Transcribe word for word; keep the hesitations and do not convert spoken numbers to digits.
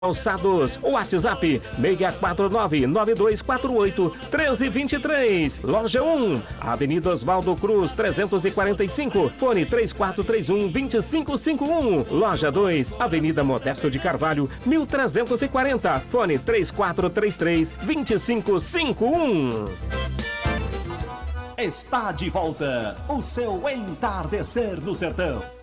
Calçados, WhatsApp seis quatro nove, nove dois quatro oito, um três dois três. Loja um, Avenida Oswaldo Cruz, trezentos e quarenta e cinco, fone três quatro três um, dois cinco cinco um. Loja dois, Avenida Modesto de Carvalho, mil trezentos e quarenta, fone três quatro três três, dois cinco cinco um. Está de volta o seu Entardecer no Sertão.